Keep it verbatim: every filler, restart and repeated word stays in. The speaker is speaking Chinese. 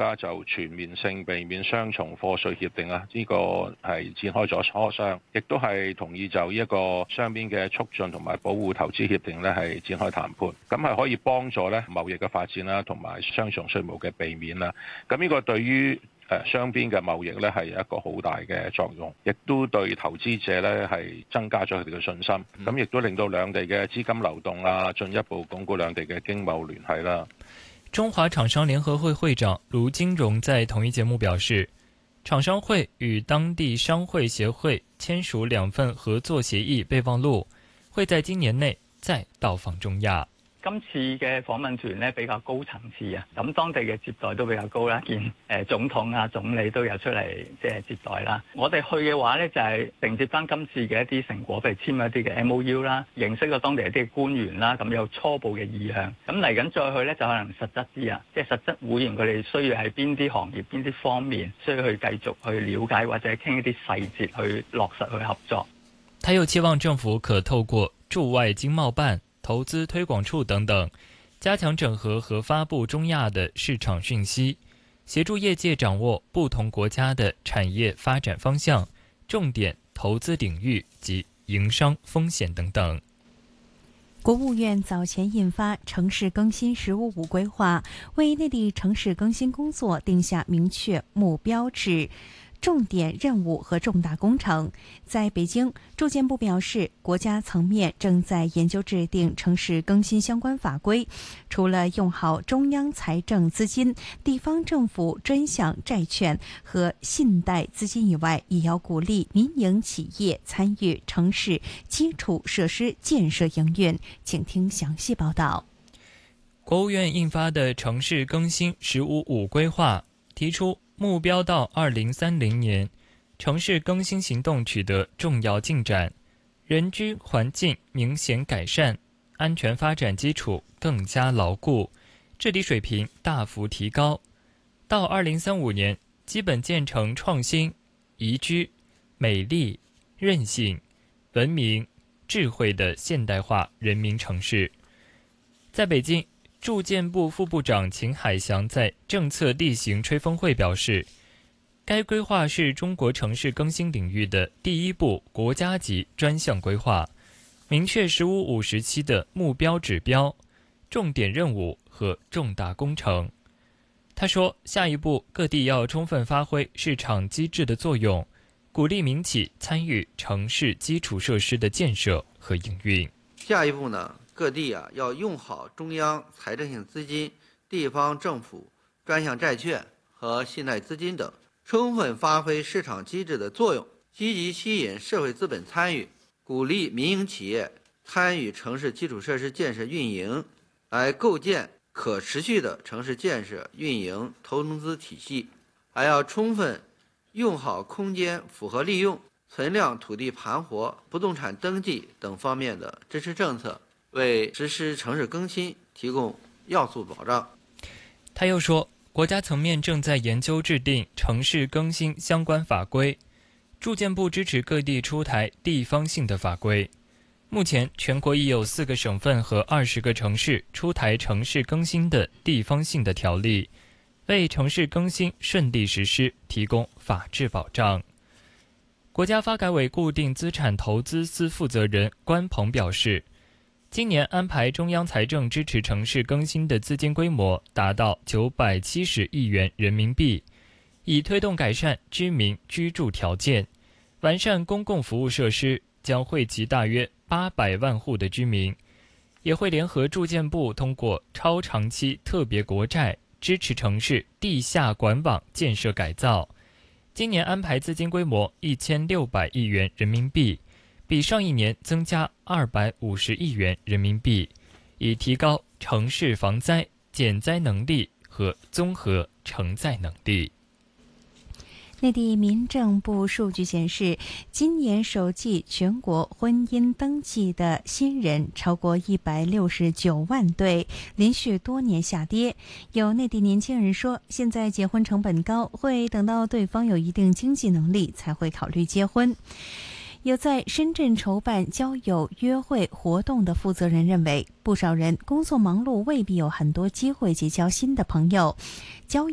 家就全面性避免雙重課稅協定啊，呢、這個係展開咗磋商，亦都係同意就呢一個雙邊嘅促進同埋保護投資協定咧係展開談判，咁係可以幫助咧貿易嘅發展啦，同埋雙重稅務嘅避免啦。咁呢個對於誒雙邊嘅貿易咧係有一個好大嘅作用，亦都對投資者咧係增加咗佢哋嘅信心，咁亦都令到兩地嘅資金流動啊，進一步鞏固兩地嘅經貿聯繫啦。 中華廠商聯合會會長盧金榮在同一節目表示，廠商會與當地商會協會簽署兩份合作協議備忘錄，會在今年內再到訪中亞。 今次嘅訪問團咧比較高層次啊，咁當地嘅接待都比較高啦，見誒總統啊、總理都有出嚟即係接待啦。我哋去嘅話咧就係承接翻今次嘅一啲成果，譬如簽一啲嘅 M O U 啦，認識咗當地一啲嘅官員啦，咁有初步嘅意向。咁嚟緊再去咧就可能實質啲啊，即係實質會員佢哋需要喺邊啲行業、邊啲方面需要去繼續去了解或者傾一啲細節去落實去合作。 他又期望政府可透過駐外經貿辦、投資推廣處等等，加強整合和發布中亞的市場訊息，協助業界掌握不同國家的產業發展方向、重點投資領域及營商風險等等。 國務院早前印發城市更新“十五五”規劃，為內地城市更新工作定下明確目標指重點任務和重大工程。在北京，住建部表示，國家層面正在研究制定城市更新相關法規，除了用好中央財政資金、地方政府專項債券和信貸資金以外，也要鼓勵民營企業參與城市基礎設施建設營運。請聽詳細報道。 國務院印發的城市更新“十五五”規劃提出，目標到二零三零年，城市更新行動取得重要進展，人居環境明顯改善，安全發展基礎更加牢固，治理水平大幅提高。到二零三五年，基本建成創新、宜居、美麗、韌性、文明、智慧的現代化人民城市。在北京，住建部副部長秦海翔在政策例行吹風會表示，該規劃是中國城市更新領域的第一部國家級專項規劃，明確“十五五”時期的目標指標、重點任務和重大工程。他說，下一步各地要充分發揮市場機制的作用，鼓勵民企參與城市基礎設施的建設和營運。 下一步呢，各地啊要用好中央財政性資金、地方政府專項債券和信貸資金等，充分發揮市場機制的作用，積極吸引社會資本參與，鼓勵民營企業參與城市基礎設施建設運營，來構建可持續的城市建設運營投資體系。還要充分用好空間複合利用、存量土地盤活、不動產登記等方面的支持政策，為實施城市更新提供要素保障。 他又說，國家層面正在研究制定城市更新相關法規，住建部支持各地出台地方性的法規。目前全國已有四個省份和二十個城市出台城市更新的地方性的條例，為城市更新順利實施提供法治保障。國家發改委固定資產投資司負責人關鵬表示，今年安排中央財政支持城市更新的資金規模達到九百七十億元人民幣，以推動改善居民居住條件，完善公共服務設施，將惠及大約八百萬戶的居民，也會聯合住建部通過超長期特別國債支持城市地下管網建設改造。今年安排資金規模一千六百億元人民幣，比上一年增加二百五十億元人民幣，以提高城市防災減災能力和綜合承載能力。 內地民政部數據顯示，今年首季全國婚姻登記的新人超過一百六十九萬對，連續多年下跌。有內地年輕人說，現在結婚成本高，會等到對方有一定經濟能力才會考慮結婚。有在深圳籌辦交友約會活動的負責人認為，不少人工作忙碌，未必有很多機會結交新的朋友。交